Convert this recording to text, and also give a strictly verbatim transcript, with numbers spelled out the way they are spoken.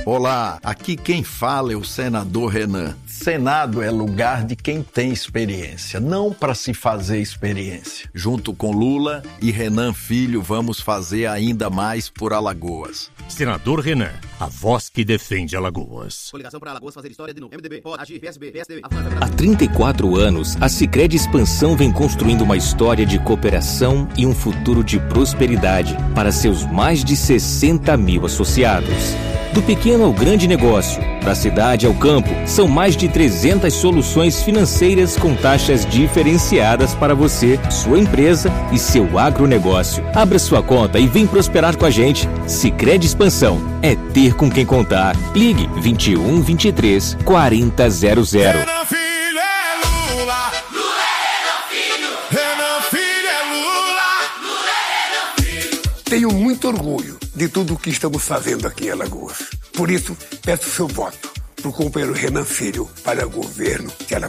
Olá, aqui quem fala é o senador Renan. Senado é lugar de quem tem experiência, não para se fazer experiência. Junto com Lula e Renan Filho, vamos fazer ainda mais por Alagoas. Senador Renan, a voz que defende Alagoas. Coligação para Alagoas fazer história de novo. M D B, pode agir, P S B, P S D B. Há trinta e quatro anos, a Sicredi Expansão vem construindo uma história de cooperação e um futuro de prosperidade para seus mais de sessenta mil associados. Do pequeno ao grande negócio, da cidade ao campo, são mais de trezentas soluções financeiras com taxas diferenciadas para você, sua empresa e seu agronegócio. Abra sua conta e vem prosperar com a gente. Sicredi Expansão é ter com quem contar. Ligue vinte e um, vinte e três, quarenta zero zero. Renan Filho é Lula. Lula é Renan Filho. Renan Filho é Lula. Lula é Renan Filho. Tenho muito orgulho de tudo o que estamos fazendo aqui em Alagoas. Por isso, peço seu voto para o companheiro Renan Filho para o governo de Alagoas.